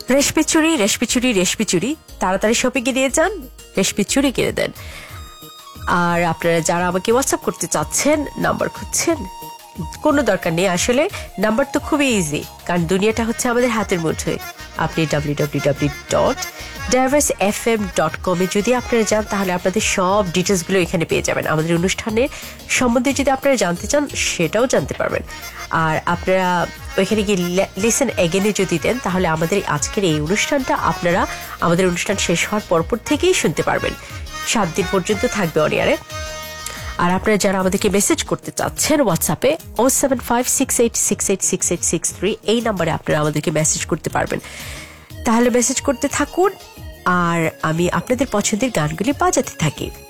রেশমি চুরি তাড়াতাড়ি শপিং এ দিয়ে যান, রেশমি চুরি কিনে দেন। আর আপনারা যারা আমাকে হোয়াটসঅ্যাপ করতে চাচ্ছেন, নাম্বার খুঁজছেন, কোনো দরকার নেই। আসলে নাম্বার তো খুবই ইজি, কারণ দুনিয়াটা হচ্ছে আমাদের হাতের মুঠোয়। আপনি www.diversefm.com এ যদি আপনারা যান, তাহলে আপনাদের সব ডিটেলসগুলো এখানে পেয়ে যাবেন। আমাদের অনুষ্ঠানের সম্বন্ধে যদি আপনারা জানতে চান, সেটাও জানতে পারবেন। আর আপনারা ওইখানে গিয়ে লিসেন এগেনে যদি দেন, তাহলে আমাদের আজকের এই অনুষ্ঠানটা আপনারা আমাদের অনুষ্ঠান শেষ হওয়ার পরপর থেকেই শুনতে পারবেন। 7 দিন পর্যন্ত থাকবে অন এয়ারে। আর আপনারা যারা আমাদেরকে মেসেজ করতে চাচ্ছেন হোয়াটসঅ্যাপে 07568686863 এই নাম্বারে আপনারা আমাদেরকে মেসেজ করতে পারবেন। তাহলে মেসেজ করতে থাকুন আর আমি আপনাদের পছন্দের গানগুলি বাজাতে থাকি।